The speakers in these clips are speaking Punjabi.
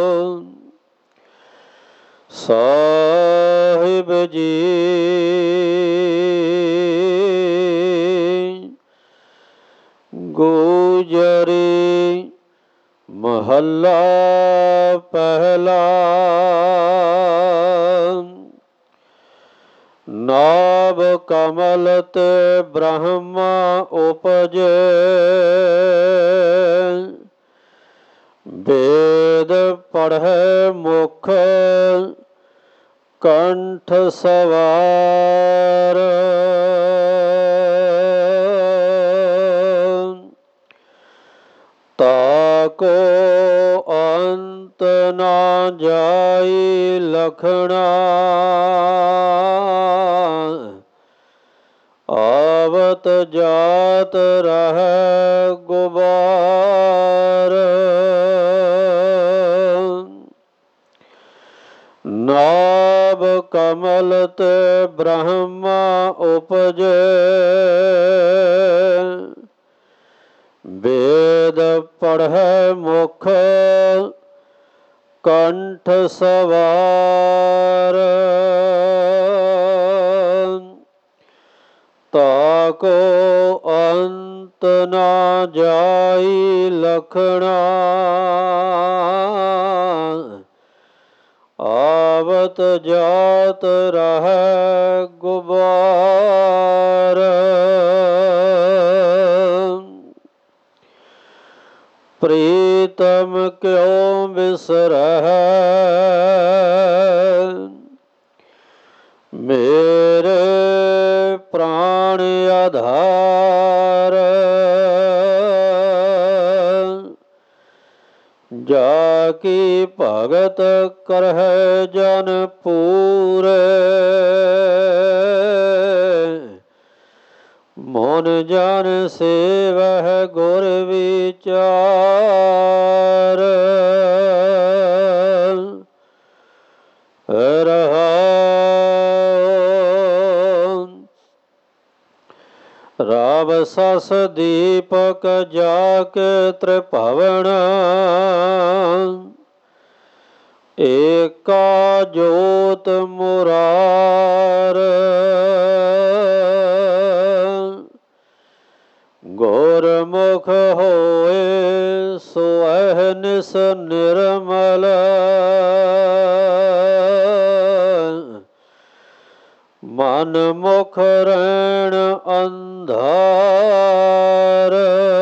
ਸਾਹਿਬ ਜੀ ਗੁਜਰੀ ਮਹੱਲਾ ਪਹਿਲਾ। ਨਾਭ ਕਮਲ ਤੇ ਬ੍ਰਹਮਾ ਉਪਜੇ, ਵੇਦ ਪੜ੍ਹੈ ਮੁਖ ਕੰਠ ਸਵਾਰ। ਤਾਕੋ ਅੰਤ ਨਾ ਜਾਈ ਲਖਣਾ, ਆਵਤ ਜਾਤ ਰਹੈ ਗੁਬਾਰ। ਨਾਭ ਕਮਲ ਤੇ ਬ੍ਰਹਮਾ ਉਪਜੇ, ਵੇਦ ਪੜ੍ਹੈ ਮੁਖ ਕੰਠ ਸਵਾਰ। ਤਾਕੋ ਅੰਤ ਨਾ ਜਾਈ ਲਖਣਾ, ਆਵਤ ਜਾਤ ਰਹੈ ਗੁਬਾਰ। ਪ੍ਰੀਤਮ ਕਿਉ ਬਿਸਰਹਿ ਮੇਰੇ ਪ੍ਰਾਣ ਆਧਾਰ। ਜਾ ਕੀ ਭਗਤ ਕਰਹਿ ਜਨ ਪੂਰੇ, ਮਨ ਜਨ ਸੇਵਹਿ ਗੁਰ ਵਿਚਾਰ। ਰਾਵ ਸਸ ਦੀਪਕ ਜਾ ਕੇ ਤ੍ਰਿਭਵਨ, ਏਕਾ ਜੋਤ ਮੁਰਾਰ। ਗੁਰਮੁਖ ਹੋਏ ਸੋ ਅਹਨਿਸ ਨਿਰਮਲ, ਮਨ ਮੁਖ ਰਹਿਣ ਅੰਧਾਰ।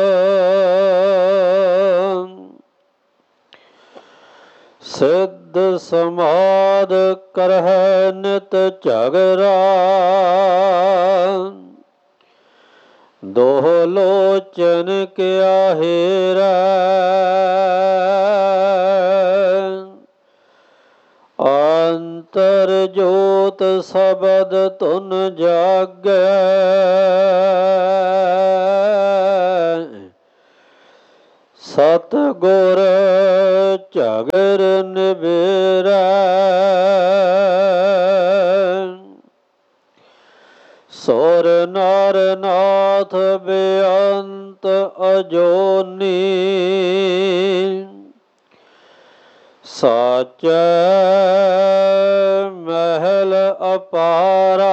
ਸਿੱਧ ਸਮਾਧ ਕਰਹਿ ਨਿਤ ਝਗੜਾ, ਦੋਹ ਲੋਚਨ ਕਿਆ ਹੇਰੈ। ਅੰਤਰ ਜੋਤ ਸਬਦ ਧੁਨ ਜਾਗੈ, ਸਤਿਗੁਰ ਝਗਰ ਨਿਬੇਰੈ। ਸੁਰ ਨਰ ਨਾਥ ਬੇਅੰਤ ਅਜੋਨੀ, ਸਾਚੈ ਮਹਿਲ ਅਪਾਰਾ।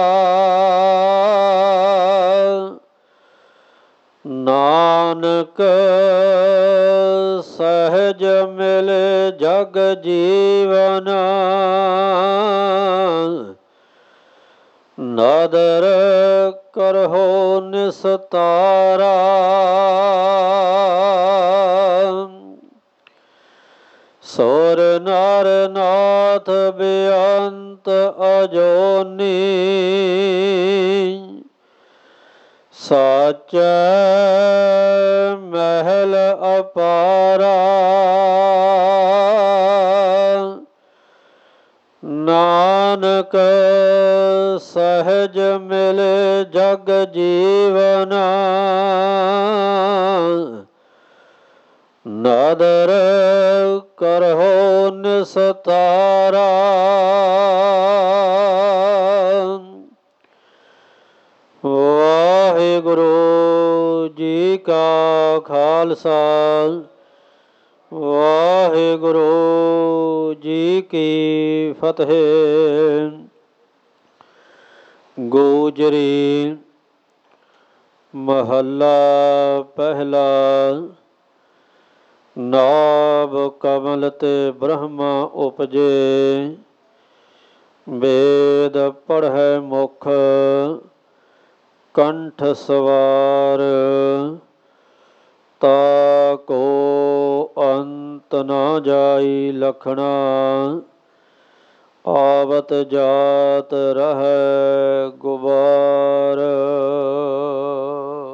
ਨਾਨਕ ਸਹਿਜ ਮਿਲੇ ਜਗ ਜੀਵਨ, ਨਾਦਰ ਕਰਹੁ ਨਿਸਤਾਰਾ। ਸੁਰ ਨਰ ਨਾਥ ਬੇਅੰਤ ਅਜੋਨੀ, ਸਾਚੈ ਮਹਿਲ ਅਪਾਰਾ। ਨਾਨਕ ਸਹਿਜ ਮਿਲੇ ਜਗ ਜੀਵਨ, ਨਾਦਰ ਕਰਹੁ ਨਿਸਤਾਰਾ। ਵਾਹਿਗੁਰੂ ਜੀ ਕਾ ਖਾਲਸਾ, ਵਾਹਿਗੁਰੂ ਜੀ ਕੀ ਫਤਿਹ। ਗੋਜਰੀ ਮਹੱਲਾ ਪਹਿਲਾ। ਨਾਭ ਕਮਲ ਤੇ ਬ੍ਰਹਮਾ ਉਪਜੇ, ਵੇਦ ਪੜ੍ਹੈ ਮੁਖ ਕੰਠ ਸਵਾਰ। ਤਾ ਕੋ ਅੰਤ ਨਾ ਜਾਈ ਲਖਣਾ, ਆਵਤ ਜਾਤ ਰਹੈ ਗੁਬਾਰ।